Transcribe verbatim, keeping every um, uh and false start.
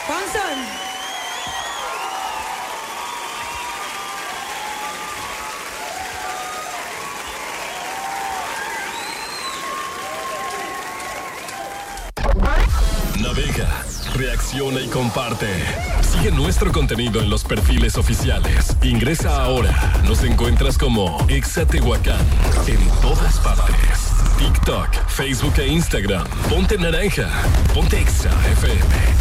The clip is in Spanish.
Ponson. Navega, reacciona y comparte. Sigue nuestro contenido en los perfiles oficiales. Ingresa ahora. Nos encuentras como Exa Tehuacán en todas partes. TikTok, Facebook e Instagram. Ponte naranja. Ponte Exa F M.